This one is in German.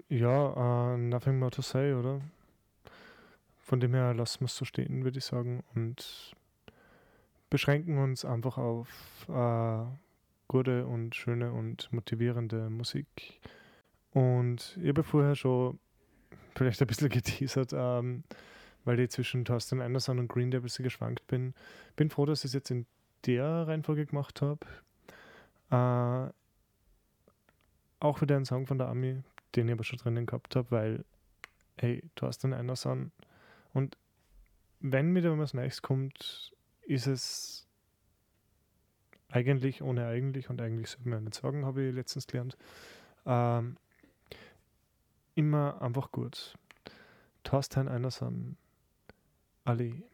Ja, nothing more to say, oder? Von dem her lassen wir es so stehen, würde ich sagen. Und beschränken uns einfach auf gute und schöne und motivierende Musik. Und ich habe vorher schon vielleicht ein bisschen geteasert, weil ich zwischen Thorsten Anderson und Green Day ein bisschen geschwankt bin. Bin froh, dass ich es jetzt in der Reihenfolge gemacht habe. Äh, auch wieder ein Song von der Ami, den ich aber schon drinnen gehabt habe, weil, hey, Thorsten Anderson. Und wenn wieder was Neues kommt, ist es eigentlich ohne eigentlich, und eigentlich sollte man ja nicht sagen, habe ich letztens gelernt, ähm, immer einfach gut. Thorsten Anderson, Ali.